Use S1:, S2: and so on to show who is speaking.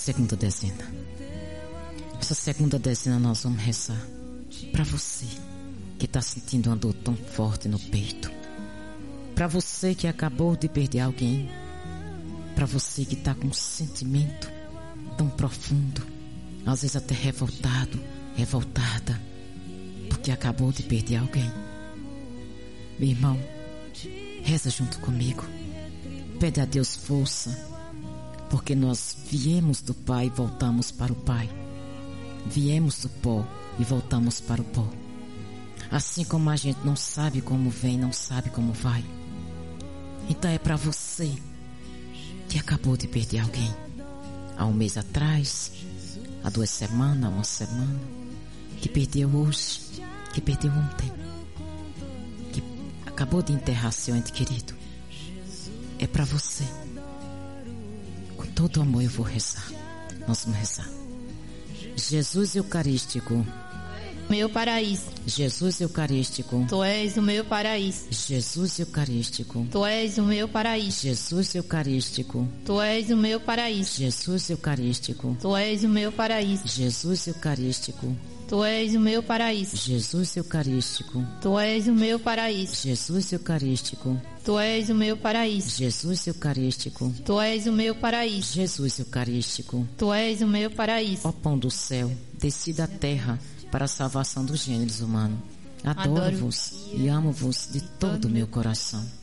S1: segunda dezena. Essa segunda dezena nós vamos rezar para você que está sentindo uma dor tão forte no peito, para você que acabou de perder alguém, para você que está com um sentimento tão profundo, às vezes até revoltado, revoltada, porque acabou de perder alguém. Meu irmão, reza junto comigo, pede a Deus força, porque nós viemos do Pai e voltamos para o Pai. Viemos do pó e voltamos para o pó. Assim como a gente não sabe como vem, não sabe como vai. Então é para você que acabou de perder alguém, há um mês atrás, há 2 semanas, há 1 semana, que perdeu hoje, que perdeu ontem, que acabou de enterrar seu ente querido. É para você. Com todo amor eu vou rezar. Nós vamos rezar. Jesus Eucarístico,
S2: meu paraíso.
S1: Jesus Eucarístico,
S2: Tu és o meu paraíso.
S1: Jesus Eucarístico,
S2: Tu és o meu paraíso.
S1: Jesus Eucarístico,
S2: Tu és o meu paraíso.
S1: Jesus Eucarístico,
S2: Tu és o meu paraíso.
S1: Jesus Eucarístico,
S2: Tu és o meu paraíso.
S1: Jesus Eucarístico,
S2: Tu és o meu paraíso.
S1: Jesus Eucarístico,
S2: Tu és o meu paraíso.
S1: Jesus Eucarístico,
S2: Tu és o meu paraíso.
S1: Jesus Eucarístico.
S2: Tu és o meu paraíso.
S1: Ó pão do céu, desci da terra para a salvação dos gêneros humanos. Adoro-vos e amo-vos de todo o meu coração.